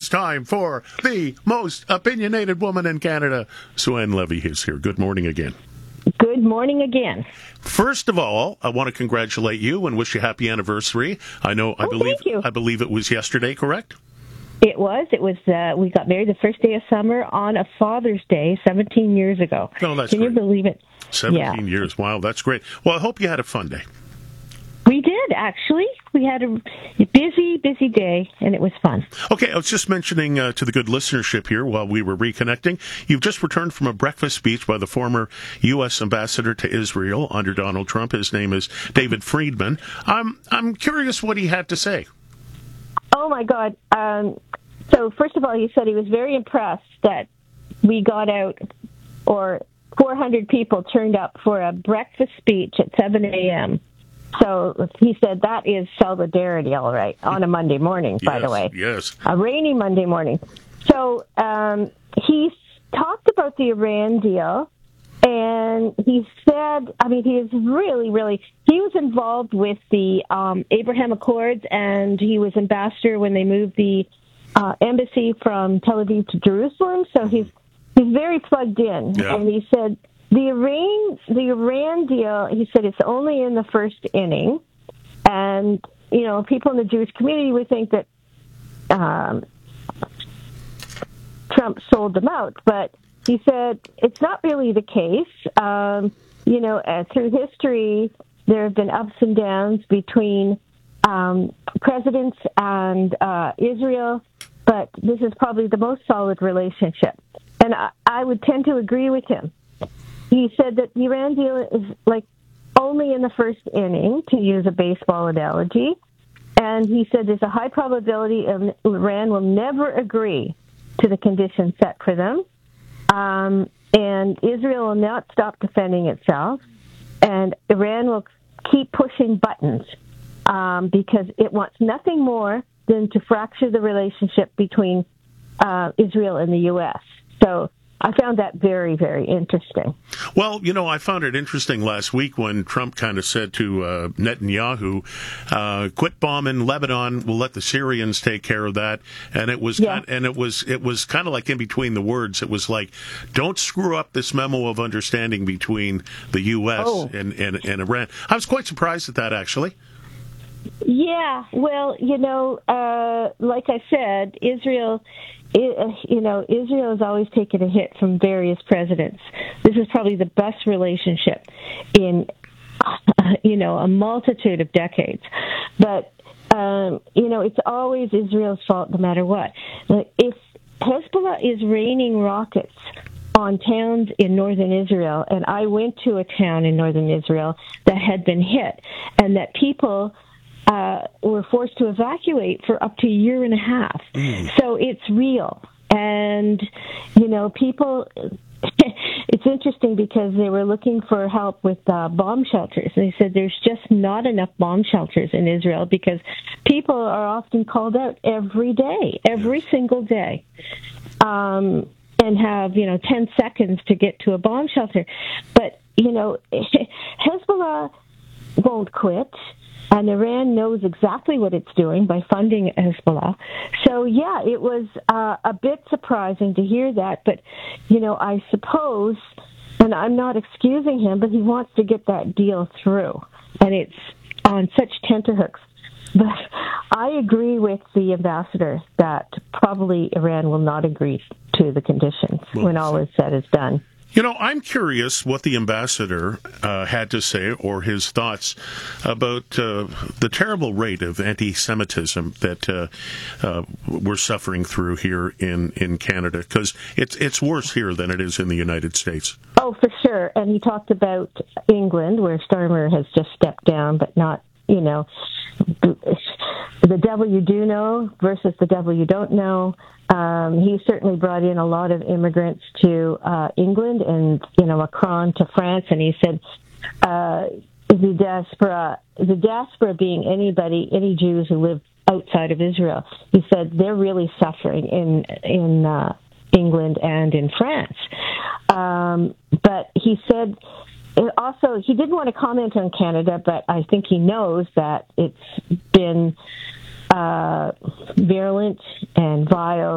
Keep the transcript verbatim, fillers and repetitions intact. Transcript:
It's time for the most opinionated woman in Canada. Sue-Ann Levy is here. Good morning again. Good morning again. First of all, I want to congratulate you and wish you happy anniversary. I know, I oh, believe, thank you. I believe it was yesterday, correct? It was. It was. Uh, we got married the first day of summer on a Father's Day, seventeen years ago. Oh, that's Can great. you believe it? Seventeen yeah. years. Wow, that's great. Well, I hope you had a fun day. We did, actually. We had a busy, busy day, and it was fun. Okay, I was just mentioning uh, to the good listenership here while we were reconnecting, you've just returned from a breakfast speech by the former U S ambassador to Israel under Donald Trump. His name is David Friedman. I'm, I'm curious what he had to say. Oh, my God. Um, so, first of all, he said he was very impressed that we got out, or four hundred people turned up for a breakfast speech at seven a.m., So he said that is solidarity, all right, on a Monday morning, by yes, the way. Yes, A rainy Monday morning. So um, he talked about the Iran deal, and he said, I mean, he is really, really, he was involved with the um, Abraham Accords, and he was ambassador when they moved the uh, embassy from Tel Aviv to Jerusalem, so he's, he's very plugged in. Yeah. And he said, The Iran, the Iran deal, he said it's only in the first inning. And, you know, people in the Jewish community would think that um, Trump sold them out. But he said it's not really the case. Um, you know, uh, through history, there have been ups and downs between um, presidents and uh, Israel. But this is probably the most solid relationship. And I, I would tend to agree with him. He said that the Iran deal is like only in the first inning, to use a baseball analogy. And he said there's a high probability of Iran will never agree to the conditions set for them. Um, and Israel will not stop defending itself. And Iran will keep pushing buttons um, because it wants nothing more than to fracture the relationship between uh, Israel and the U S. So I found that very, very interesting. Well, you know, I found it interesting last week when Trump kind of said to uh, Netanyahu, uh, "Quit bombing Lebanon. We'll let the Syrians take care of that." And it was, yeah. kind, and it was, it was kind of like in between the words. It was like, "Don't screw up this memo of understanding between the U S Oh. and, and and Iran." I was quite surprised at that, actually. Yeah, well, you know, uh, like I said, Israel. It, you know, Israel has always taken a hit from various presidents. This is probably the best relationship in, you know, a multitude of decades. But, um, you know, it's always Israel's fault no matter what. If Hezbollah is raining rockets on towns in northern Israel, and I went to a town in northern Israel that had been hit, and that people Uh, were forced to evacuate for up to a year and a half. Mm. So it's real. And, you know, people, it's interesting because they were looking for help with uh, bomb shelters. They said there's just not enough bomb shelters in Israel because people are often called out every day, every single day, um, and have, you know, ten seconds to get to a bomb shelter. But, you know, Hezbollah won't quit. And Iran knows exactly what it's doing by funding Hezbollah. So, yeah, it was uh, a bit surprising to hear that. But, you know, I suppose, and I'm not excusing him, but he wants to get that deal through. And it's on such tenterhooks. But I agree with the ambassador that probably Iran will not agree to the conditions well, when all is said is done. You know, I'm curious what the ambassador uh, had to say, or his thoughts about uh, the terrible rate of anti-Semitism that uh, uh, we're suffering through here in, in Canada, because it's it's worse here than it is in the United States. Oh, for sure. And he talked about England, where Starmer has just stepped down, but not, you know, the devil you do know versus the devil you don't know. Um, he certainly brought in a lot of immigrants to uh, England, and, you know, Macron to France, and he said uh, the diaspora, the diaspora being anybody, any Jews who live outside of Israel, he said they're really suffering in in uh, England and in France. Um, but he said also he didn't want to comment on Canada, but I think he knows that it's been uh, virulent and vile